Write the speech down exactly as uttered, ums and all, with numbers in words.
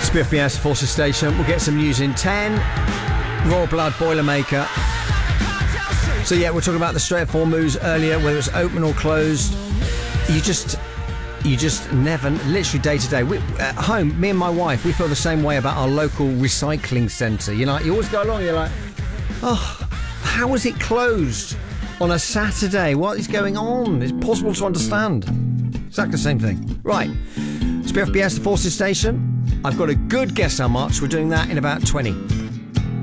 Spiff B S Forces Station. We'll get some news in ten. Royal Blood Boilermaker. So yeah, we're talking about the Strait of Hormuz earlier, whether it's open or closed. You just, you just never, literally day to day. We, at home, me and my wife, we feel the same way about our local recycling centre. You know, you always go along, you're like, oh, how is it closed on a Saturday? What is going on? It's impossible to understand. Exactly the same thing. Right. Spiff B S, the Forces Station. I've got a good guess how much. We're doing that in about twenty.